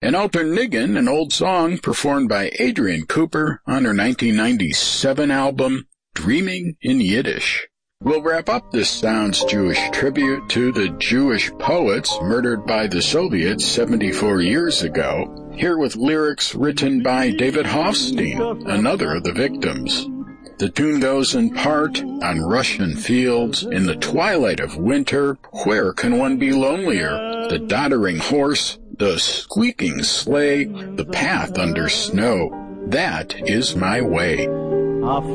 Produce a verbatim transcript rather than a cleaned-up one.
And Alter Niggin, an old song performed by Adrian Cooper on her nineteen ninety-seven album, Dreaming in Yiddish. We'll wrap up this Sounds Jewish tribute to the Jewish poets murdered by the Soviets seventy-four years ago, here with lyrics written by David Hofstein, another of the victims. The tune goes in part, on Russian fields, in the twilight of winter, where can one be lonelier? The doddering horse, the squeaking sleigh, the path under snow, that is my way.